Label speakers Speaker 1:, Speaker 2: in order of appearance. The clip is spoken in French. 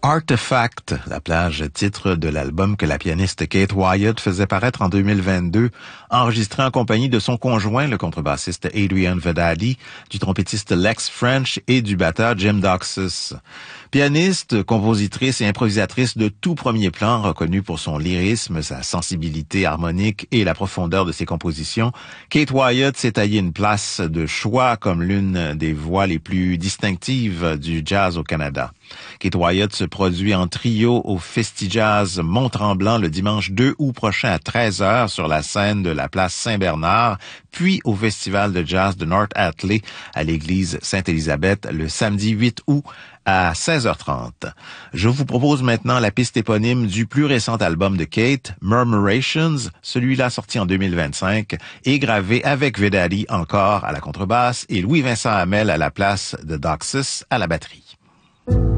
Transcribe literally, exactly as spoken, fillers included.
Speaker 1: Artefact, la plage titre de l'album que la pianiste Kate Wyatt faisait paraître en deux mille vingt-deux, enregistré en compagnie de son conjoint, le contrebassiste Adrian Vedadi, du trompettiste Lex French et du batteur Jim Doxus. Pianiste, compositrice et improvisatrice de tout premier plan, reconnue pour son lyrisme, sa sensibilité harmonique et la profondeur de ses compositions, Kate Wyatt s'est taillé une place de choix comme l'une des voix les plus distinctives du jazz au Canada. Kate Wyatt se produit en trio au Festivals Mont-Tremblant le dimanche deux août prochain à treize heures sur la scène de la place Saint-Bernard, puis au Festival de jazz de North Atlee à l'église Sainte-Élisabeth le samedi huit août à seize heures trente. Je vous propose maintenant la piste éponyme du plus récent album de Kate, Murmurations, celui-là sorti en deux mille vingt-cinq et gravé avec Vedadi encore à la contrebasse et Louis-Vincent Hamel à la place de Doxus à la batterie.